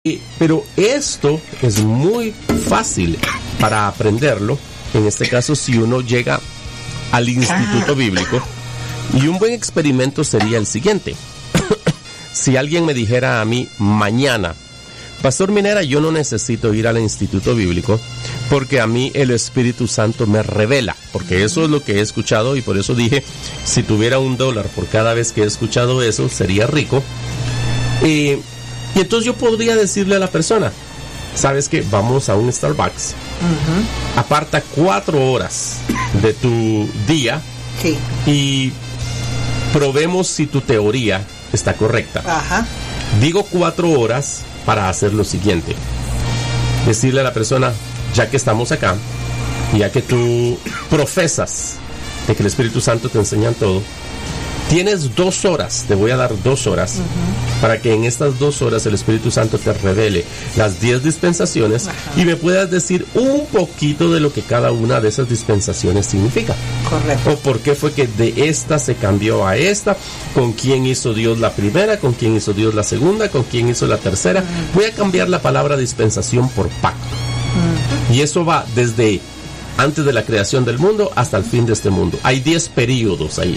Pero esto es muy fácil para aprenderlo. En este caso, si uno llega al instituto bíblico, y un buen experimento sería el siguiente. Si alguien me dijera a mí mañana, Pastor Minera, yo no necesito ir al instituto bíblico porque a mí el Espíritu Santo me revela, porque eso es lo que he escuchado, y por eso dije, si tuviera $1 por cada vez que he escuchado eso, sería rico. Y entonces yo podría decirle a la persona, ¿sabes qué? Vamos a un Starbucks, aparta 4 horas de tu día, sí, y probemos si tu teoría está correcta. Ajá. Digo 4 horas para hacer lo siguiente: decirle a la persona, ya que estamos acá, ya que tú profesas de que el Espíritu Santo te enseña todo, tienes 2 horas, te voy a dar 2 horas, para que en estas 2 horas el Espíritu Santo te revele las 10 dispensaciones, y me puedas decir un poquito de lo que cada una de esas dispensaciones significa. Correcto. O por qué fue que de esta se cambió a esta, con quién hizo Dios la primera, con quién hizo Dios la segunda, con quién hizo la tercera. Voy a cambiar la palabra dispensación por pacto. Y eso va desde antes de la creación del mundo hasta el fin de este mundo. Hay 10 periodos ahí.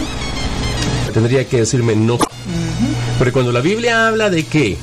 Tendría que decirme no. Pero cuando la Biblia habla de que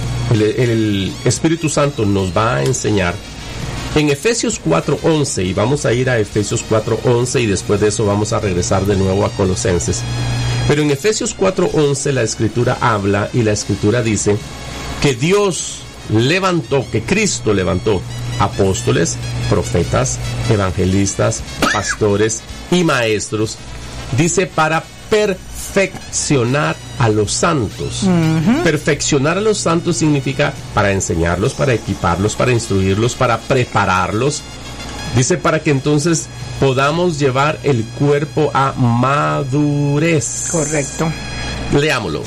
el Espíritu Santo nos va a enseñar, en Efesios 4:11, y vamos a ir a Efesios 4:11 y después de eso vamos a regresar de nuevo a Colosenses. Pero en Efesios 4:11 la Escritura habla, y la Escritura dice que Dios levantó, que Cristo levantó apóstoles, profetas, evangelistas, pastores y maestros, dice, para perfeccionar a los santos. Perfeccionar a los santos significa para enseñarlos, para equiparlos, para instruirlos, para prepararlos. Dice, para que entonces podamos llevar el cuerpo a madurez. Correcto. Leámoslo.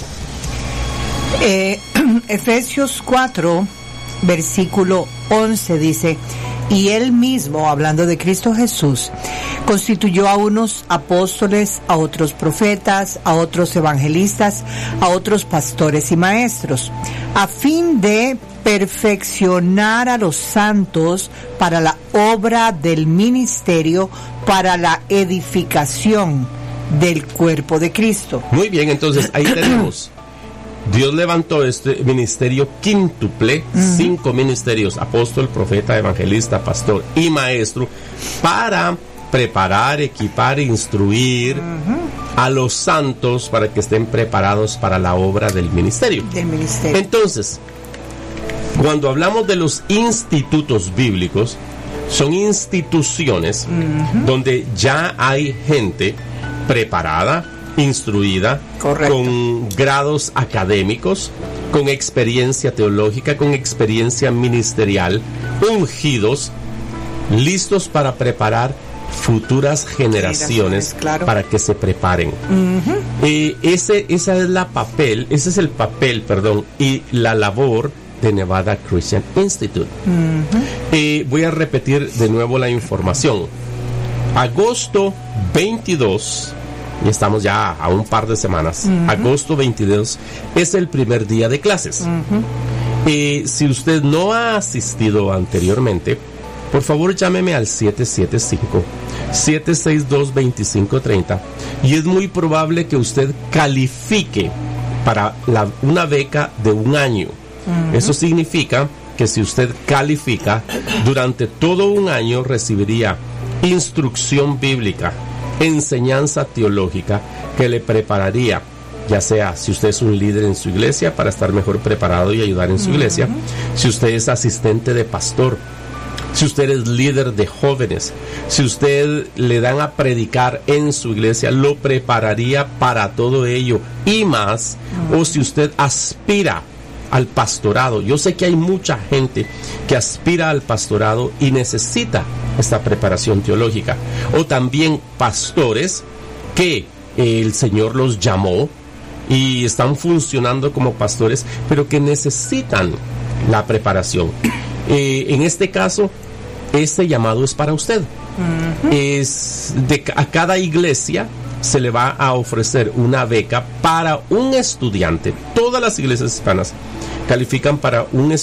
Efesios 4, versículo 11 dice: y él mismo, hablando de Cristo Jesús, constituyó a unos apóstoles, a otros profetas, a otros evangelistas, a otros pastores y maestros, a fin de perfeccionar a los santos para la obra del ministerio, para la edificación del cuerpo de Cristo. Muy bien, entonces ahí tenemos. Dios levantó este ministerio quíntuple, 5 ministerios: apóstol, profeta, evangelista, pastor y maestro, para preparar, equipar, instruir a los santos para que estén preparados para la obra del ministerio. Entonces, cuando hablamos de los institutos bíblicos, son instituciones donde ya hay gente preparada, instruida, correcto, con grados académicos, con experiencia teológica, con experiencia ministerial, ungidos, listos para preparar futuras generaciones, claro, para que se preparen. Ese es el papel, y la labor de Nevada Christian Institute. Voy a repetir de nuevo la información. Agosto 22, y estamos ya a un par de semanas. Agosto 22 es el primer día de clases. Si usted no ha asistido anteriormente, por favor llámeme al 775-762-2530, y es muy probable que usted califique para una beca de 1 año. Eso significa que si usted califica, durante todo 1 año recibiría instrucción bíblica, enseñanza teológica, que le prepararía, ya sea si usted es un líder en su iglesia, para estar mejor preparado y ayudar en su iglesia, si usted es asistente de pastor, si usted es líder de jóvenes, si usted le dan a predicar en su iglesia, lo prepararía para todo ello y más. O si usted aspira al pastorado, yo sé que hay mucha gente que aspira al pastorado y necesita esta preparación teológica. O también pastores que el Señor los llamó y están funcionando como pastores, pero que necesitan la preparación. En este caso, este llamado es para usted. A cada iglesia se le va a ofrecer una beca para un estudiante. Todas las iglesias hispanas califican para un